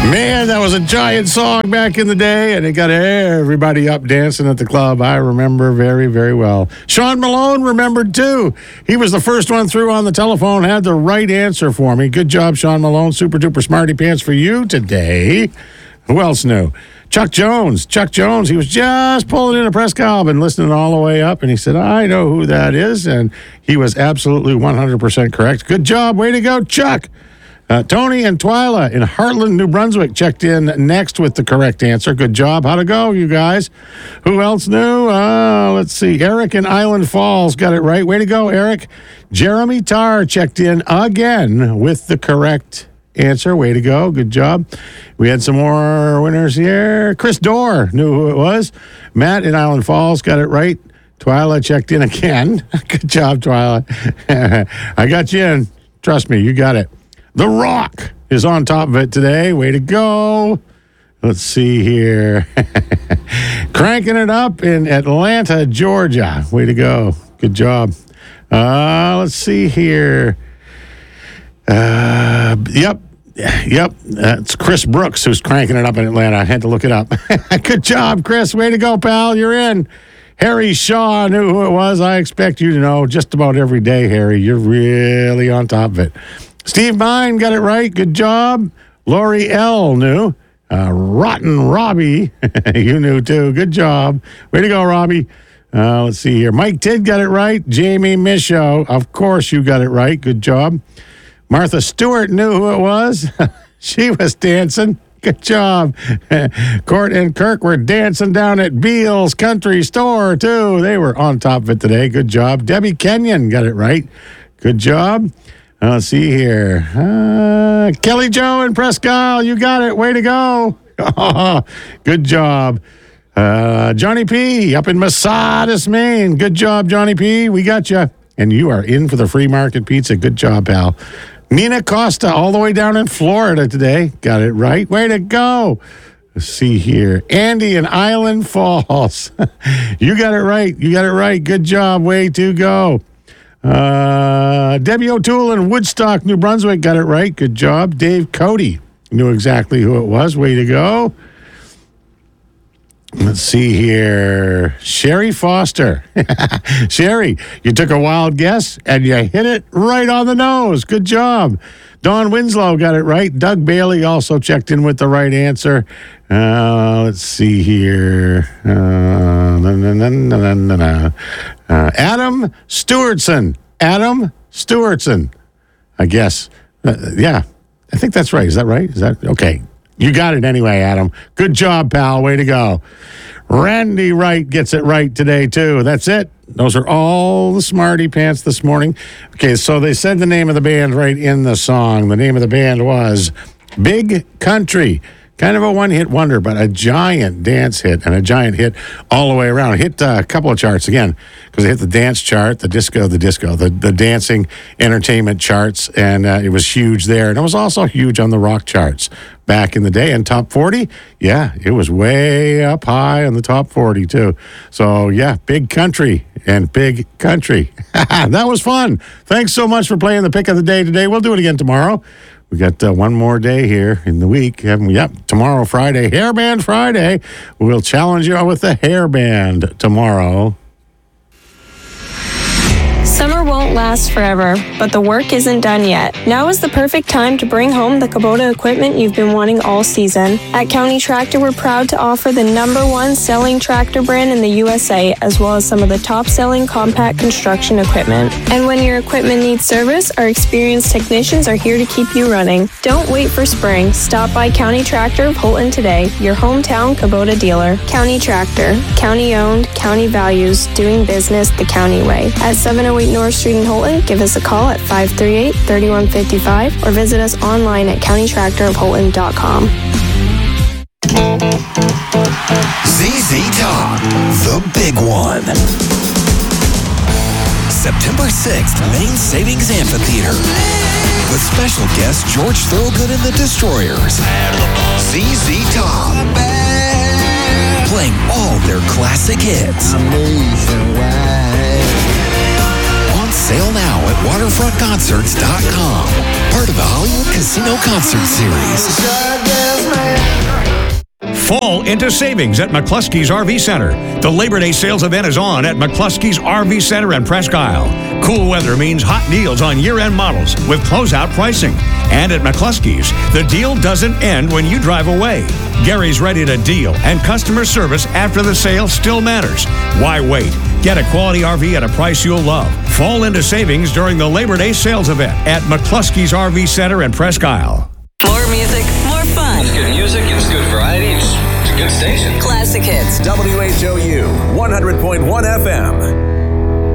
Man, that was a giant song back in the day, and it got everybody up dancing at the club. I remember very, very well. Sean Malone remembered, too. He was the first one through on the telephone, had the right answer for me. Good job, Sean Malone. Super duper smarty pants for you today. Who else knew? Chuck Jones. Chuck Jones, he was just pulling in a Presque Albin, listening all the way up, and he said, I know who that is, and he was absolutely 100% correct. Good job. Way to go, Chuck. Tony and Twyla in Heartland, New Brunswick checked in next with the correct answer. Good job. How'd it go, you guys? Who else knew? Let's see. Eric in Island Falls got it right. Way to go, Eric. Jeremy Tarr checked in again with the correct answer. Way to go. Good job. We had some more winners here. Chris Dorr knew who it was. Matt in Island Falls got it right. Twyla checked in again. Good job, Twyla. I got you in. Trust me, you got it. The Rock is on top of it today. Way to go. Let's see here. Cranking it up in Atlanta, Georgia. Way to go. Good job. Let's see here. Yep. It's Chris Brooks who's cranking it up in Atlanta. I had to look it up. Good job, Chris. Way to go, pal. You're in. Harry Shaw knew who it was. I expect you to know just about every day, Harry. You're really on top of it. Steve Mine got it right. Good job. Lori L. knew. Rotten Robbie, you knew too. Good job. Way to go, Robbie. Let's see here. Mike Tidd got it right. Jamie Michaud, of course you got it right. Good job. Martha Stewart knew who it was. She was dancing. Good job. Court and Kirk were dancing down at Beale's Country Store, too. They were on top of it today. Good job. Debbie Kenyon got it right. Good job. Let's see here. Kelly Joe and Presque Isle, you got it. Way to go. Good job. Johnny P. up in Massadas, Maine. Good job, Johnny P. We got you. And you are in for the free market pizza. Good job, pal. Nina Costa all the way down in Florida today. Got it right. Way to go. Let's see here. Andy in Island Falls. You got it right. You got it right. Good job. Way to go. Debbie O'Toole in Woodstock, New Brunswick got it right. Good job. Dave Cody knew exactly who it was. Way to go. Let's see here. Sherry Foster. Sherry, you took a wild guess and you hit it right on the nose. Good job. Don Winslow got it right. Doug Bailey also checked in with the right answer. Let's see here. Adam Stewartson. Adam Stewartson. I guess. Yeah. I think that's right. Is that right? Is that okay? You got it anyway, Adam. Good job, pal. Way to go. Randy Wright gets it right today, too. That's it. Those are all the smarty pants this morning. Okay, so they said the name of the band right in the song. The name of the band was Big Country. Kind of a one-hit wonder, but a giant dance hit and a giant hit all the way around. It hit a couple of charts again because it hit the dance chart, the dancing entertainment charts, and it was huge there. And it was also huge on the rock charts back in the day. And top 40, yeah, it was way up high on the top 40 too. So yeah, Big Country and Big Country. That was fun. Thanks so much for playing the pick of the day today. We'll do it again tomorrow. We got one more day here in the week. Yep, tomorrow, Friday, Hairband Friday. We'll challenge you with the hairband tomorrow. Summer won't last forever, but the work isn't done yet. Now is the perfect time to bring home the Kubota equipment you've been wanting all season. At County Tractor, we're proud to offer the #1 selling tractor brand in the USA, as well as some of the top-selling compact construction equipment. And when your equipment needs service, our experienced technicians are here to keep you running. Don't wait for spring. Stop by County Tractor of Houlton today, your hometown Kubota dealer. County Tractor, county-owned, county values, doing business the county way. At 708 North Street in Houlton, give us a call at 538-3155 or visit us online at countytractorofhoulton.com. ZZ Top, the big one. September 6th, Maine Savings Amphitheater. With special guest George Thorogood and the Destroyers. ZZ Top. Playing all their classic hits. Sale now at waterfrontconcerts.com. Part of the Hollywood Casino Concert Series. Fall into savings at McCluskey's RV Center. The Labor Day sales event is on at McCluskey's RV Center in Presque Isle. Cool weather means hot deals on year-end models with closeout pricing. And at McCluskey's, the deal doesn't end when you drive away. Gary's ready to deal, and customer service after the sale still matters. Why wait? Get a quality RV at a price you'll love. Fall into savings during the Labor Day sales event at McCluskey's RV Center in Presque Isle. More music, more fun. It's good music, it's good variety, it's a good station. Classic hits. WHOU 100.1 FM.